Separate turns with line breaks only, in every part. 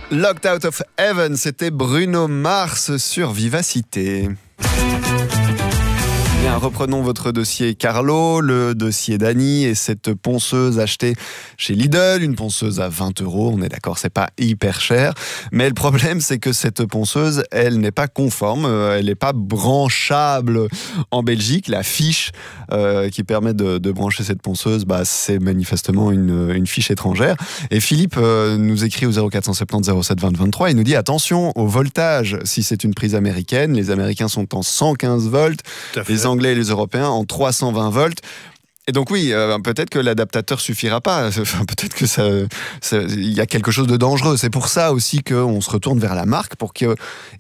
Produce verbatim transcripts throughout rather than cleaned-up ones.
Locked Out of Heaven, c'était Bruno Mars sur Vivacité. Bien, reprenons votre dossier Carlo, le dossier d'Annie et cette ponceuse achetée chez Lidl, une ponceuse à vingt euros, on est d'accord, c'est pas hyper cher, mais le problème c'est que cette ponceuse, elle n'est pas conforme, elle n'est pas branchable en Belgique, la fiche euh, qui permet de, de brancher cette ponceuse, bah, c'est manifestement une, une fiche étrangère, et Philippe euh, nous écrit au zéro quatre cent soixante-dix zéro sept vingt vingt-trois, il nous dit attention au voltage, si c'est une prise américaine, les Américains sont en cent quinze volts, les Anglais et les Européens en trois cent vingt volts. Et donc oui, euh, peut-être que l'adaptateur suffira pas. Enfin, peut-être que ça, ça, il y a quelque chose de dangereux. C'est pour ça aussi qu'on se retourne vers la marque pour qu'il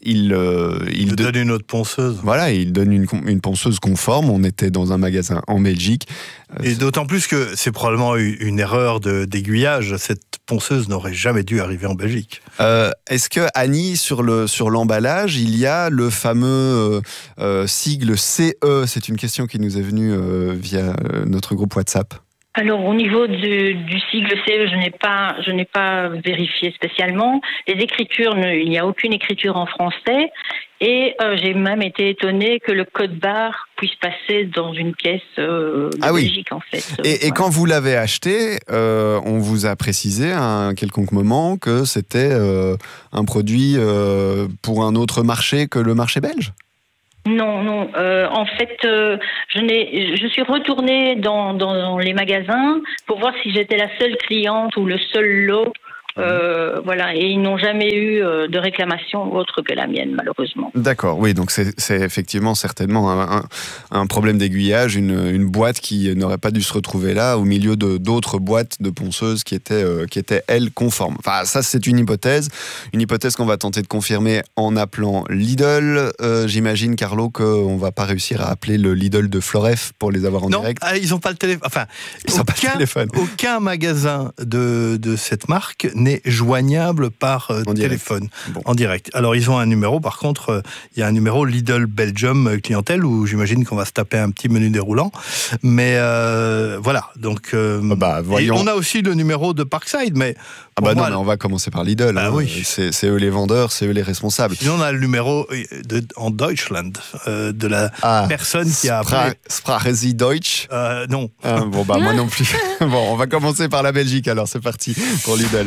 euh, il,
il donne une autre ponceuse.
Voilà, il donne une, une ponceuse conforme. On était dans un magasin en Belgique.
Et d'autant plus que c'est probablement une erreur de, d'aiguillage. Cette ponceuse n'aurait jamais dû arriver en Belgique.
Euh, est-ce que, Annie, sur, le, sur l'emballage, il y a le fameux euh, euh, sigle C E? C'est une question qui nous est venue euh, via euh, notre groupe WhatsApp.
Alors au niveau du, du sigle C E, je n'ai pas, je n'ai pas vérifié spécialement. Les écritures, ne, il n'y a aucune écriture en français. Et euh, j'ai même été étonnée que le code barre puisse passer dans une caisse euh, de
ah oui.
Belgique, en fait.
Et,
voilà.
et quand vous l'avez acheté, euh, on vous a précisé à un quelconque moment que c'était euh, un produit euh, pour un autre marché que le marché belge?
Non, non. Euh, en fait, euh, je, n'ai, je suis retournée dans, dans les magasins pour voir si j'étais la seule cliente ou le seul lot. Euh, voilà, et ils n'ont jamais eu euh, de réclamation autre que la mienne, malheureusement.
D'accord, oui, donc c'est, c'est effectivement certainement un, un, un problème d'aiguillage, une, une boîte qui n'aurait pas dû se retrouver là au milieu de, d'autres boîtes de ponceuses qui étaient, euh, qui étaient, elles, conformes. Enfin, ça, c'est une hypothèse, une hypothèse qu'on va tenter de confirmer en appelant Lidl. Euh, j'imagine, Carlo, qu'on ne va pas réussir à appeler le Lidl de Floref pour les avoir en
non,
direct.
Ah, ils n'ont pas le téléphone. Enfin,
ils n'ont pas le téléphone.
Aucun magasin de, de cette marque n'est joignable par euh,
en
téléphone,
bon.
en direct. Alors, ils ont un numéro, par contre, euh, il y a un numéro Lidl Belgium clientèle, où j'imagine qu'on va se taper un petit menu déroulant. Mais euh, voilà, donc... Euh,
bah,
et on a aussi le numéro de Parkside, mais...
Ah bah
moi,
non, mais on va commencer par Lidl.
Bah
hein.
oui.
c'est, c'est eux les vendeurs, c'est eux les responsables.
Sinon, on a le numéro de, en Deutschland, euh, de la ah, personne qui a appelé...
Sprachen Sie Deutsch
euh, Non.
Ah, bon, bah moi non plus. Bon, on va commencer par la Belgique, alors c'est parti pour Lidl.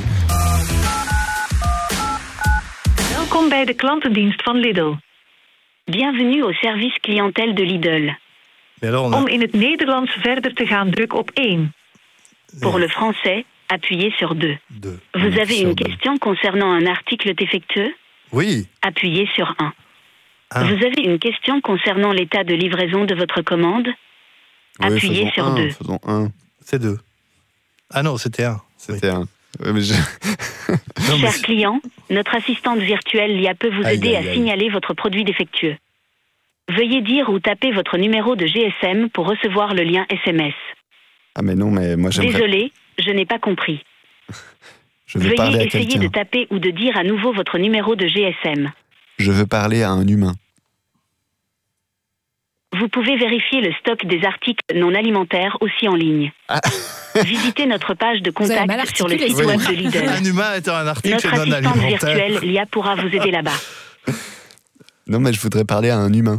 Welkom bij de klantendienst van Lidl. Bienvenue au service clientèle de Lidl.
Alors, a...
Om in het Nederlands verder te gaan, druk op één. Pour le français, appuyez sur deux.
deux.
Vous avez une
deux.
question concernant un article défectueux?
Oui.
Appuyez sur un.
un.
Vous avez une question concernant l'état de livraison de votre commande?
Oui,
appuyez sur
un,
deux.
Faisons un.
C'est deux. Ah non, c'était un.
C'était oui. un. Oui, mais je...
non, Cher mais client, notre assistante virtuelle Lia peut vous
aïe,
aider
aïe,
à
aïe.
signaler votre produit défectueux. Veuillez dire ou taper votre numéro de G S M pour recevoir le lien S M S.
Ah mais non, mais moi j'aimerais...
Désolé, je n'ai pas compris.
Je veux
Veuillez
parler à
essayer
quelqu'un.
de taper ou de dire à nouveau votre numéro de G S M.
Je veux parler à un humain.
Vous pouvez vérifier le stock des articles non alimentaires aussi en ligne.
Ah.
Visitez notre page de contact sur le site
oui.
web de Lidl.
Un humain étant un article
Notre
non
assistante
alimentaire.
virtuelle Lia pourra vous aider là-bas.
Non, mais je voudrais parler à un humain.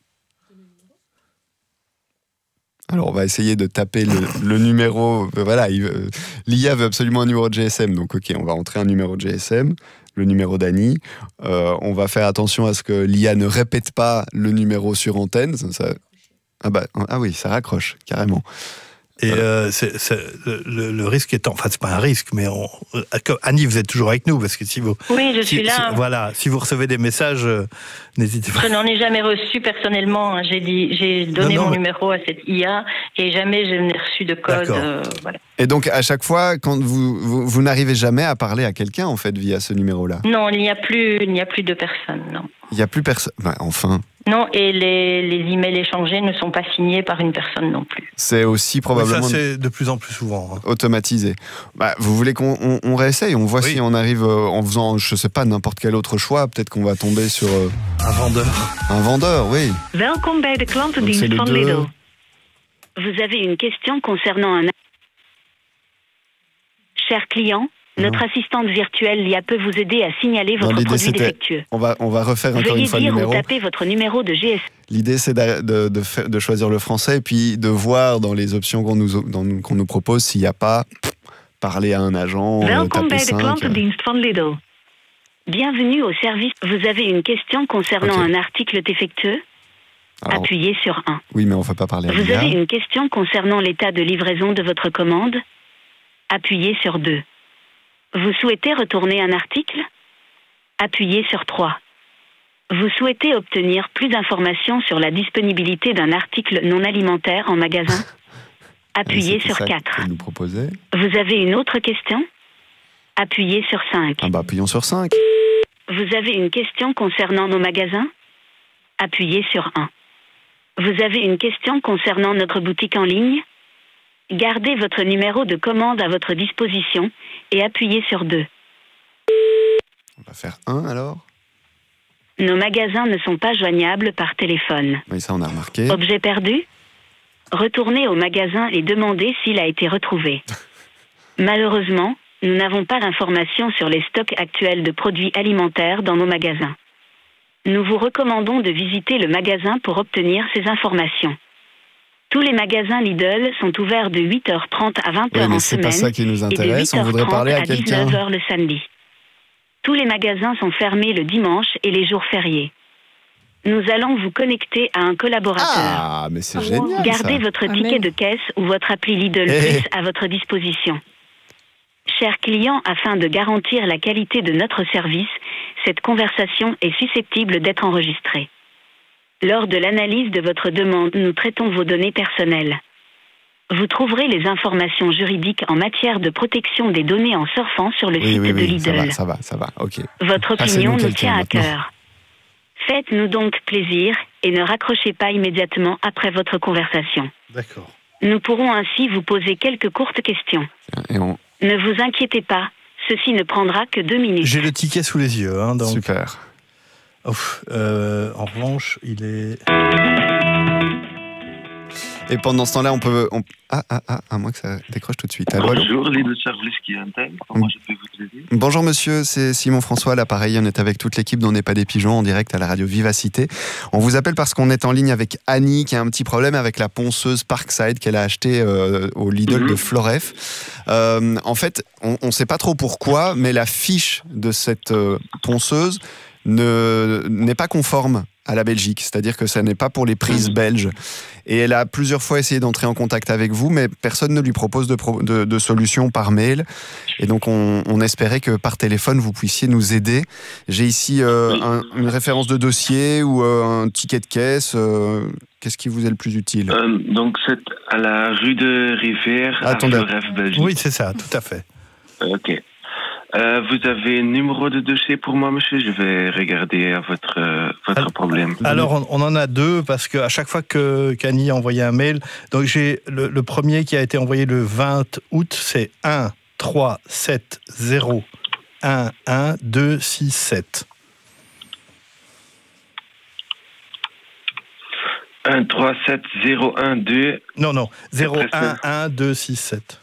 Alors, on va essayer de taper le, le numéro. Voilà, il veut, l'I A veut absolument un numéro de G S M. Donc, OK, on va entrer un numéro de G S M, le numéro d'Annie. Euh, on va faire attention à ce que l'I A ne répète pas le numéro sur antenne. Ça, ça... Ah, bah, ah oui, ça raccroche, carrément.
Et euh, c'est, c'est, le, le risque étant, enfin c'est pas un risque, mais on, Annie, vous êtes toujours avec nous parce que si vous,
oui, je
si,
suis là.
Si, voilà, si vous recevez des messages, euh, n'hésitez pas.
Je n'en ai jamais reçu personnellement. J'ai dit, j'ai donné non, non, mon mais... numéro à cette I A et jamais je n'ai reçu de code. Euh, voilà.
Et donc à chaque fois, quand vous, vous, vous n'arrivez jamais à parler à quelqu'un en fait via ce numéro-là.
Non, il n'y a plus, il n'y a plus de personne. Non.
Il n'y a plus personne. Bah, enfin.
Non, et les, les emails échangés ne sont pas signés par une personne non plus.
C'est aussi probablement...
Oui, ça, c'est de plus en plus souvent. Hein.
Automatisé. Bah, vous voulez qu'on on, on réessaye? On voit oui. si on arrive euh, en faisant, je sais pas, n'importe quel autre choix. Peut-être qu'on va tomber sur... Euh,
un vendeur.
Un vendeur, oui.
Welkom bij de klantendienst van Lidl. Vous avez une question concernant un... Cher client, Notre
Non.
assistante virtuelle Lia peut vous aider à signaler
Non,
votre
l'idée,
produit
c'était-
défectueux.
On va, on va refaire encore
Veuillez
une fois le
dire ou
numéro.
taper votre numéro de G S M.
L'idée, c'est de, de, de, faire- de choisir le français et puis de voir dans les options qu'on nous, dans- qu'on nous propose s'il n'y a pas parler à un agent, euh,
Welkom
taper
bij de
cinq.
klantendienst van Lidl. Bienvenue au service. Vous avez une question concernant
Ok.
un article défectueux?
Alors,
Appuyez sur un.
oui, mais on ne va pas parler à
Vous
l'I A.
avez une question concernant l'état de livraison de votre commande? Appuyez sur deux. Vous souhaitez retourner un article? Appuyez sur trois. Vous souhaitez obtenir plus d'informations sur la disponibilité d'un article non alimentaire en magasin? Appuyez
C'était
sur
ça
quatre.
qu'elle nous proposait.
Vous avez une autre question? Appuyez sur cinq.
Ah bah, appuyons sur cinq.
Vous avez une question concernant nos magasins? Appuyez sur un. Vous avez une question concernant notre boutique en ligne? Gardez votre numéro de commande à votre disposition et appuyez sur deux.
On va faire un alors.
Nos magasins ne sont pas joignables par téléphone.
Oui, ça, on a remarqué.
Objet perdu? Retournez au magasin et demandez s'il a été retrouvé. Malheureusement, nous n'avons pas d'informations sur les stocks actuels de produits alimentaires dans nos magasins. Nous vous recommandons de visiter le magasin pour obtenir ces informations. Tous les magasins Lidl sont ouverts de huit heures trente à vingt heures
Oui, mais
en
c'est
semaine
pas ça qui nous
et de
intéresse.
huit
On
heures
voudrait
trente
parler à
à
quelqu'un.
dix-neuf heures le samedi. Tous les magasins sont fermés le dimanche et les jours fériés. Nous allons vous connecter à un collaborateur.
Ah, mais c'est génial.
Gardez
ça.
votre
Ah,
ticket
mais-
de caisse ou votre appli Lidl
Eh.
Plus à votre disposition. Chers clients, afin de garantir la qualité de notre service, cette conversation est susceptible d'être enregistrée. Lors de l'analyse de votre demande, nous traitons vos données personnelles. Vous trouverez les informations juridiques en matière de protection des données en surfant sur le
Oui,
site
oui,
de
oui,
Lidl.
ça va, ça va, ça va. Ok.
Votre
Passez-nous
opinion nous
quelqu'un
tient à
maintenant.
cœur. Faites-nous donc plaisir et ne raccrochez pas immédiatement après votre conversation.
D'accord.
Nous pourrons ainsi vous poser quelques courtes questions.
Et on...
Ne vous inquiétez pas, ceci ne prendra que deux minutes.
J'ai le ticket sous les yeux. Hein, donc...
Super.
Ouf, euh, en revanche, il est...
Et pendant ce temps-là, on peut. on- Ah, ah, ah, à moins que ça décroche tout de suite. Allô, allô.
Bonjour, Lidl Service clientèle. Comment je peux vous aider?
Bonjour monsieur, c'est Simon François à l'appareil. On est avec toute l'équipe d'On n'est pas des pigeons en direct à la radio Vivacité. On vous appelle parce qu'on est en ligne avec Annie qui a un petit problème avec la ponceuse Parkside qu'elle a achetée euh, au Lidl
Mhm.
de Floref. Euh, en fait, on ne sait pas trop pourquoi, mais la fiche de cette euh, ponceuse ne- n'est pas conforme à la Belgique, c'est-à-dire que ça n'est pas pour les prises belges. Et elle a plusieurs fois essayé d'entrer en contact avec vous, mais personne ne lui propose de, pro- de, de solution par mail. Et donc, on, on espérait que par téléphone, vous puissiez nous aider. J'ai ici euh,
Oui.
un- une référence de dossier ou euh, un ticket de caisse. euh, Qu'est-ce qui vous est le plus utile?
Euh, donc, c'est à la rue de Rivière,
Attendez.
à Floref, Belgique.
Oui, c'est ça, tout à fait.
Ok. Euh, vous avez un numéro de dossier pour moi, monsieur? Je vais regarder à votre, euh, votre
Al-
problème.
Alors, on, on en a deux, parce qu'à chaque fois que qu'Annie a envoyé un mail, donc j'ai le, le premier qui a été envoyé le vingt août, c'est un trois sept zéro un un deux six sept.
un trois sept zéro un deux.
Non, non, zéro
Après,
un un deux six sept.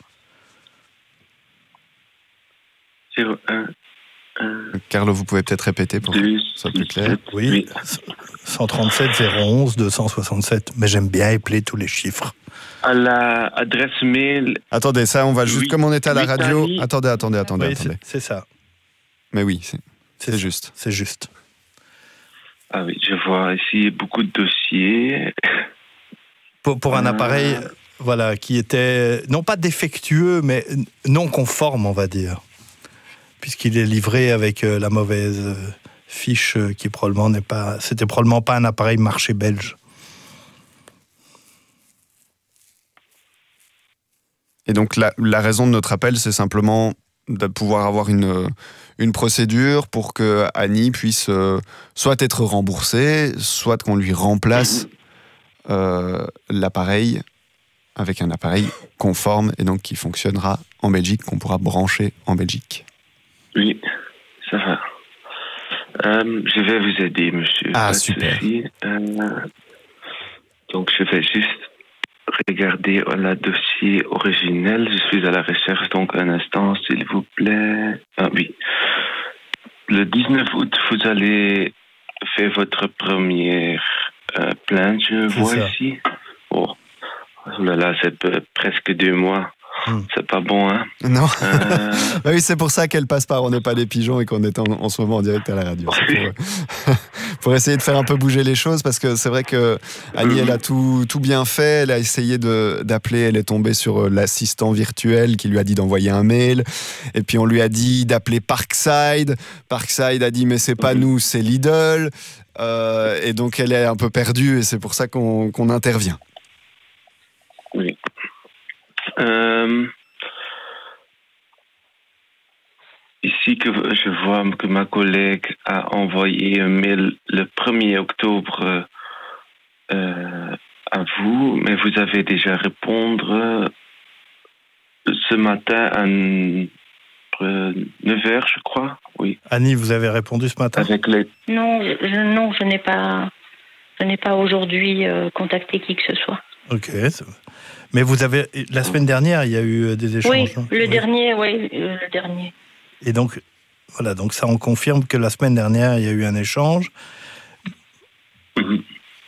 zéro un
Carlo, vous pouvez peut-être répéter pour que
deux
ce soit plus
six
clair.
sept.
Oui, cent trente-sept zéro onze deux cent soixante-sept. Mais j'aime bien épeler tous les chiffres.
À la adresse mail.
Attendez, ça, on va juste,
Oui.
comme on était à la
Oui,
radio.
Tani.
Attendez, attendez, attendez,
Oui,
attendez.
c'est c'est ça.
Mais oui, c'est
C'est
c'est
ça.
juste.
C'est juste.
Ah oui, je vois ici beaucoup de dossiers.
Pour, pour un
Euh.
appareil, voilà, qui était non pas défectueux, mais non conforme, on va dire, puisqu'il est livré avec euh, la mauvaise euh, fiche, euh, qui probablement n'est pas, c'était probablement pas un appareil marché belge.
Et donc, la, la raison de notre appel, c'est simplement de pouvoir avoir une, une procédure pour que Annie puisse euh, soit être remboursée, soit qu'on lui remplace euh, l'appareil avec un appareil conforme et donc qui fonctionnera en Belgique, qu'on pourra brancher en Belgique.
Oui, ça va. Euh, je vais vous aider, monsieur.
Ah,
Pas de
super.
souci. Euh, donc, je vais juste regarder le dossier originel. Je suis à la recherche, donc un instant, s'il vous plaît. Ah oui. Le dix-neuf août, vous allez faire votre première euh, plainte, je
C'est
vois
ça.
ici. Oh, oh là là, c'est peu- presque deux mois.
Hmm.
C'est pas bon, hein?
Non.
Euh,
Bah oui, c'est pour ça qu'elle passe par On n'est pas des pigeons et qu'on est en, en ce moment en direct à la radio. C'est pour, euh, pour essayer de faire un peu bouger les choses, parce que c'est vrai que Annie, elle a tout, tout bien fait. Elle a essayé de, d'appeler, elle est tombée sur euh, l'assistant virtuel qui lui a dit d'envoyer un mail. Et puis on lui a dit d'appeler Parkside. Parkside a dit mais c'est pas nous, c'est Lidl. Euh, et donc elle est un peu perdue et c'est pour ça qu'on, qu'on intervient.
oui. Euh, ici, que je vois que ma collègue a envoyé un mail le premier octobre euh, à vous, mais vous avez déjà répondu ce matin à neuf heures, je crois. Oui.
Annie, vous avez répondu ce matin?
Avec les...
Non, je, non, je n'ai pas, je n'ai pas aujourd'hui euh, contacté qui que ce soit.
Ok. c'est- Mais vous avez la semaine dernière, il y a eu des échanges.
Oui,
hein
le
Oui.
dernier, oui, euh, le dernier.
Et donc, voilà, donc ça, on confirme que la semaine dernière, il y a eu un échange.
Mhm.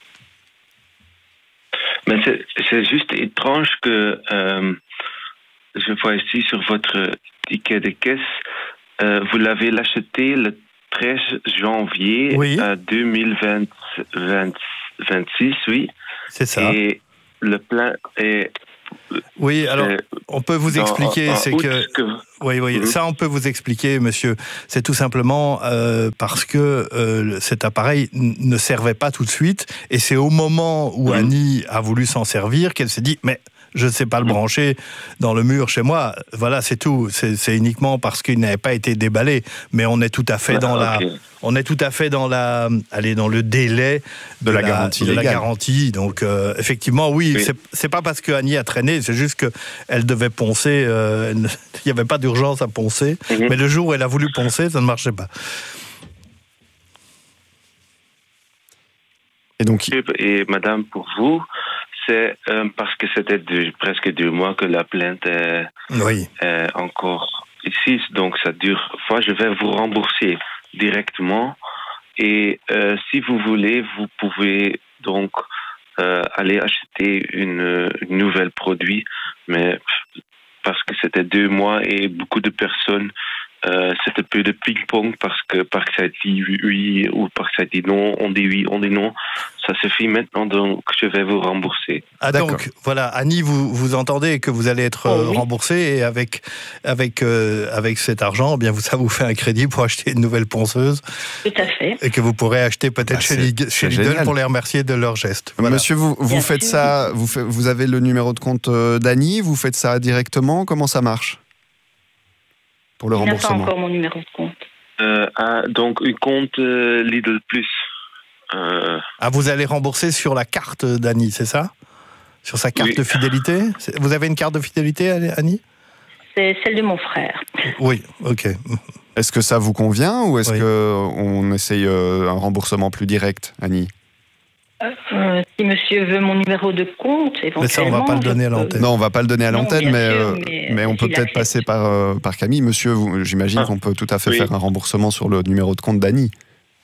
Mais c'est, c'est juste étrange que euh, je vois ici sur votre ticket de caisse, euh, vous l'avez acheté le treize janvier
Oui.
euh, deux mille vingt, vingt, vingt-six, oui.
C'est ça.
Et le plein est...
Oui, alors,
c'est
on peut vous
dans-
expliquer,
en
c'est
août
que...
que...
Oui, oui,
Mhm.
ça on peut vous expliquer, monsieur. C'est tout simplement euh, parce que euh, cet appareil n- ne servait pas tout de suite, et c'est au moment où
Mhm.
Annie a voulu s'en servir qu'elle s'est dit, mais je ne sais pas le
Mhm.
brancher dans le mur chez moi. Voilà, c'est tout. C'est, c'est uniquement parce qu'il n'avait pas été déballé, mais on est tout à fait
Ah,
dans la,
ok.
on est tout à fait dans la, allez, dans le délai
De la garantie
de la
légale.
garantie. Donc euh, effectivement, oui,
Oui.
c'est, c'est pas parce que Annie a traîné, c'est juste que elle devait poncer. euh, elle ne- il n'y avait pas d'urgence à poncer.
Mhm.
Mais le jour où elle a voulu poncer, ça ne marchait pas.
Et donc,
Et, et madame, pour vous, c'est euh, parce que c'était deux- presque deux mois que la plainte est,
Oui.
est encore ici, donc ça dure. Moi, je vais vous rembourser directement. Et euh, si vous voulez, vous pouvez donc euh, aller acheter une, une nouvelle produit, mais parce que c'était deux mois et beaucoup de personnes, euh, c'est un peu de ping-pong parce que Parkside dit oui ou Parkside dit non, on dit oui, on dit non. Ça suffit maintenant, donc je vais vous rembourser.
Ah,
D'accord.
donc, voilà, Annie, vous, vous entendez que vous allez être euh,
Oh, oui.
remboursé, et avec, avec, euh, avec cet argent, eh bien, vous- ça vous fait un crédit pour acheter une nouvelle ponceuse,
Tout à fait.
et que vous pourrez acheter peut-être
Bah,
chez,
c'est-
Lig-
c'est
chez Lidl
génial.
pour les remercier de leur geste. Voilà.
monsieur, vous, vous
Bien
faites
sûr.
ça, vous, fa- vous avez le numéro de compte euh, d'Annie, vous faites ça directement, comment ça marche pour le
Il n'a pas
remboursement?
encore mon numéro de compte.
Euh, ah, donc, un compte euh, Lidl Plus. Euh,
Ah, vous allez rembourser sur la carte d'Annie, c'est ça? Sur sa carte
Oui.
de fidélité? C'est- Vous avez une carte de fidélité, Annie?
C'est celle de mon frère.
Oui, ok.
Est-ce que ça vous convient ou est-ce
Oui.
qu'on essaye euh, un remboursement plus direct, Annie?
Euh, si monsieur veut mon numéro de compte, éventuellement...
Mais ça, on va pas le donner à
je peux-
l'antenne.
Non, on va pas le donner à
Non,
l'antenne,
bien
mais,
sûr,
euh,
mais,
mais
euh,
on peut
s'il
peut-être
accepte.
passer par, euh, par Camille. Monsieur, vous- j'imagine
Ah.
qu'on peut tout à fait
Oui.
faire un remboursement sur le numéro de compte d'Annie.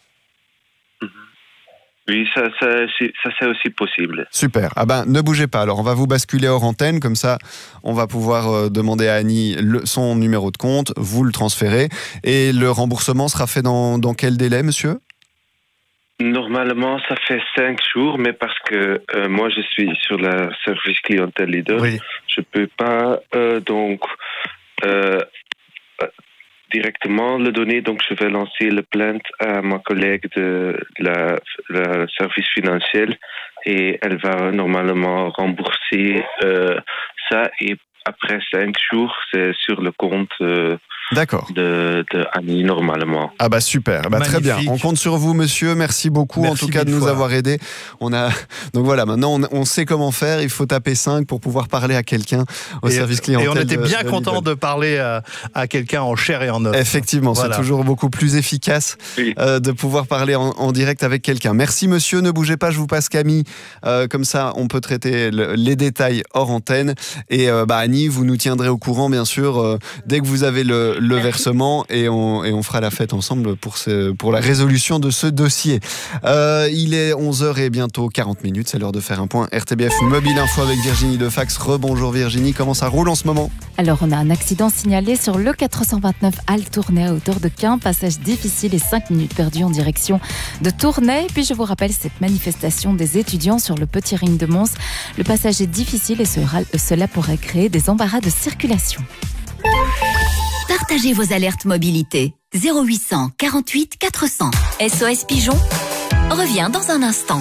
oui, ça, ça, c'est, ça c'est aussi possible.
Super. Ah ben, ne bougez pas. Alors, on va vous basculer hors antenne. Comme ça, on va pouvoir euh, demander à Annie le- son numéro de compte, vous le transférez. Et le remboursement sera fait dans, dans quel délai, monsieur?
Normalement, ça fait cinq jours, mais parce que euh, moi, je suis sur la service clientèle Lidl,
Oui.
je peux pas euh, donc euh, euh, directement le donner. Donc, je vais lancer le plainte à ma collègue de la, la service financier et elle va normalement rembourser euh, ça. Et après cinq jours, c'est sur le compte euh,
D'accord.
de, de Annie normalement.
Ah bah super, bah très bien.
Magnifique.
On compte sur vous, monsieur. Merci beaucoup
Merci
en tout cas de
mille
nous
fois.
avoir aidés. On a donc voilà, maintenant on, on sait comment faire. Il faut taper cinq pour pouvoir parler à quelqu'un au
Et,
service clientèle.
et on était
de-
bien
de
content
Lidl.
de parler à, à quelqu'un en chair et en os.
Effectivement,
Voilà.
c'est toujours beaucoup plus efficace
Oui.
euh, de pouvoir parler en, en direct avec quelqu'un. Merci monsieur, ne bougez pas, je vous passe Camille. Euh, comme ça, on peut traiter le- les détails hors antenne. Et euh, bah, Annie, vous nous tiendrez au courant, bien sûr, euh, dès que vous avez le, le versement et on, et on fera la fête ensemble pour, ce, pour la résolution de ce dossier. Euh, il est onze heures et bientôt quarante minutes, c'est l'heure de faire un point. R T B F Mobile Info avec Virginie Defax. Rebonjour Virginie, comment ça roule en ce moment?
Alors, on a un accident signalé sur le quatre cent vingt-neuf Halle Tournai à hauteur de Quin. Passage difficile et cinq minutes perdues en direction de Tournai. Et puis, je vous rappelle cette manifestation des étudiants sur le petit ring de Mons. Le passage est difficile et cela, cela pourrait créer des embarras de circulation.
Partagez vos alertes mobilité. zéro huit cent quarante-huit quatre cents. S O S Pigeon revient dans un instant.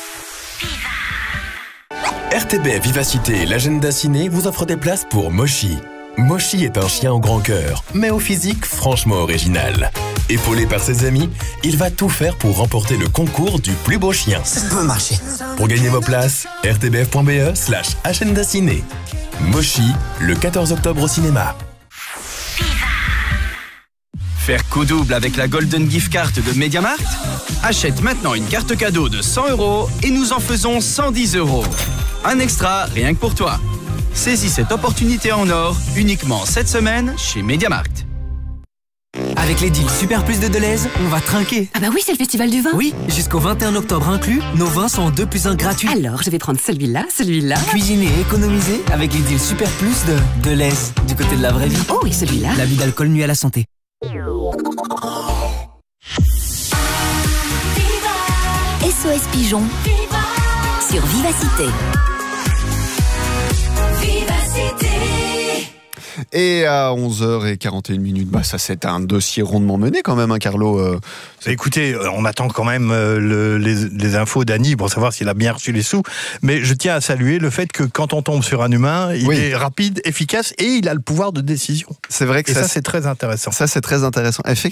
R T B Vivacité et l'agenda ciné vous offrent des places pour Moshi. Moshi est un chien au grand cœur, mais au physique franchement original. Épaulé par ses amis, il va tout faire pour remporter le concours du plus beau chien.
Ça peut marcher.
Pour gagner vos places, r t b f point b e slash agenda ciné. Moshi, le quatorze octobre au cinéma.
Faire coup double avec la Golden Gift Card de MediaMarkt? Achète maintenant une carte cadeau de cent euros et nous en faisons cent dix euros. Un extra rien que pour toi. Saisis cette opportunité en or uniquement cette semaine chez MediaMarkt.
Avec les deals Super Plus de Deleuze, on va trinquer.
Ah bah oui, c'est le festival du vin.
Oui, jusqu'au vingt et un octobre inclus, nos vins sont en deux plus un gratuits.
Alors, je vais prendre celui-là, celui-là.
Cuisiner et économiser avec les deals Super Plus de Deleuze, du côté de la vraie vie.
Oh, et celui-là.
L'abus d'alcool nuit à la santé.
S O S Pigeon sur Vivacité.
Et à onze heures quarante et une minutes, bah ça c'est un dossier rondement mené quand même, hein, Carlo. Euh,
Écoutez, on attend quand même euh, le, les, les infos d'Annie pour savoir s'il a bien reçu les sous. Mais je tiens à saluer le fait que quand on tombe sur un humain, il
Oui.
est rapide, efficace et il a le pouvoir de décision.
c'est vrai que
Et
ça,
ça, c'est très intéressant.
ça c'est très intéressant. Effectivement.